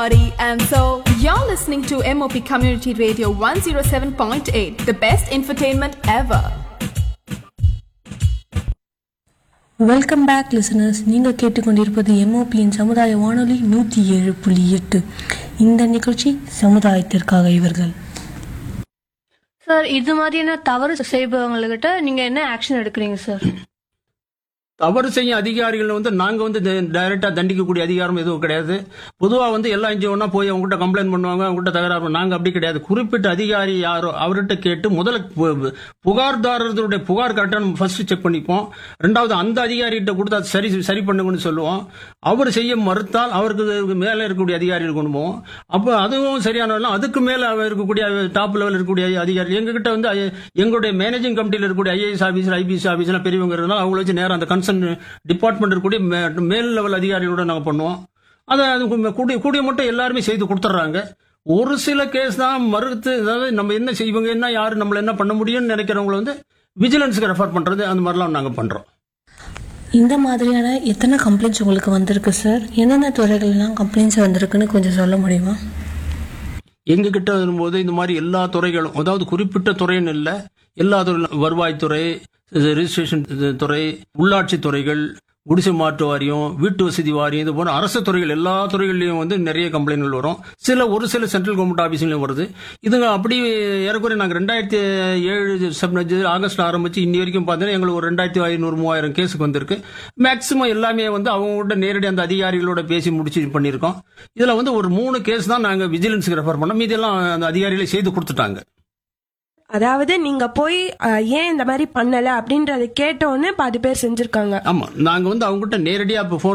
body and soul. You're listening to MOP Community Radio 107.8, the best infotainment ever. Welcome back listeners. நீங்கள் கேட்டுக்கொண்டிருப்பது எம்ஓபியின் சமுதாய வானொலி 107.8. இந்த நிகழ்ச்சி சமுதாயத்திற்காக இவர்கள். சார், இது மாதிரியான தவறு செய்பவங்ககிட்ட நீங்க என்ன ஆக்ஷன் எடுக்கிறீங்க சார்? தவறு செய்யும் அதிகாரிகள் நாங்க டைரக்டா தண்டிக்கக்கூடிய அதிகாரம் எதுவும் கிடையாது. பொதுவா எல்லா என்ஜிஓனா போய் அவங்ககிட்ட கம்ப்ளைண்ட் பண்ணுவாங்க, அவங்ககிட்ட தகராறு. நாங்க அப்படி கிடையாது. குறிப்பிட்ட அதிகாரி யாரோ அவர்கிட்ட கேட்டு முதல்ல புகார்தாரர்களுடைய புகார் கரெக்டா நம்ம ஃபர்ஸ்ட் செக் பண்ணிப்போம். ரெண்டாவது அந்த அதிகாரிகிட்ட கொடுத்து அது சரி பண்ணுங்கன்னு சொல்லுவோம். அவர் செய்ய மறுத்தால் அவருக்கு மேல இருக்கக்கூடிய அதிகாரிகள் கொண்டு போவோம். அப்போ அதுவும் சரியான அதுக்கு மேல இருக்கக்கூடிய டாப் லெவல் இருக்கக்கூடிய அதிகாரி எங்ககிட்ட எங்களுடைய மேனேஜிங் கமிட்டியில் இருக்கக்கூடிய ஐஏஎஸ் ஆபீசர், ஐபிஎஸ் ஆபீசர் பெரியவங்க இருந்தாலும் அவங்கள வச்சு நேரம் அந்த கன்சர்ன் டிபார்ட்மெண்ட் இருக்கக்கூடிய மேல் லெவல் அதிகாரிகளோட நாங்க பண்ணுவோம். அதை கூடிய மட்டும் எல்லாருமே செய்து கொடுத்துட்றாங்க. ஒரு சில கேஸ் தான் மறுத்து, அதாவது நம்ம என்ன செய்வோங்க, என்ன யாரு நம்மள என்ன பண்ண முடியும்னு நினைக்கிறவங்களை விஜிலன்ஸுக்கு ரெஃபர் பண்றது, அந்த மாதிரிலாம் நாங்க பண்றோம். இந்த மாதிரியான எத்தனை கம்ப்ளைண்ட்ஸ் உங்களுக்கு வந்திருக்கு சார்? என்னென்ன துறைகள்லாம் கம்ப்ளைண்ட்ஸ் வந்திருக்குன்னு கொஞ்சம் சொல்ல முடியுமா? எங்ககிட்ட வரும்போது இந்த மாதிரி எல்லா துறைகளும், அதாவது குறிப்பிட்ட துறைன்னு இல்லை, எல்லா துறையும், வருவாய்த்துறை, ரெஜிஸ்ட்ரேஷன் துறை, உள்ளாட்சி துறைகள், குடிசை மாற்று வாரியம், வீட்டு வசதி வாரியம், இது போன்ற அரசு துறைகள் எல்லா துறைகள்லயும் நிறைய கம்ப்ளைண்ட்கள் வரும். ஒரு சில சென்ட்ரல் கவர்மெண்ட் ஆபீஸ்லயும் வருது. இதுங்க அப்படி ஏறக்குறைய நாங்க 2007 ஆகஸ்ட் ஆரம்பிச்சு இன்னி வரைக்கும் பார்த்தீங்கன்னா எங்களுக்கு ஒரு 2500-3000 கேஸுக்கு வந்திருக்கு. மேக்சிமம் எல்லாமே அவங்க நேரடி அந்த அதிகாரிகளோட பேசி முடிச்சு பண்ணியிருக்கோம். இதுல ஒரு 3 கேஸ் தான் நாங்க விஜிலன்ஸுக்கு ரெஃபர் பண்ணோம். இதெல்லாம் அந்த அதிகாரிகளை செய்து கொடுத்துட்டாங்க. அதாவது நீங்க போய் ஏன் இந்த மாதிரி பண்ணல அப்படின்றத கேட்டோன்னு பாதி பேர் செஞ்சிருக்காங்க. ஆமா, நாங்க அவங்ககிட்ட நேரடியா போன்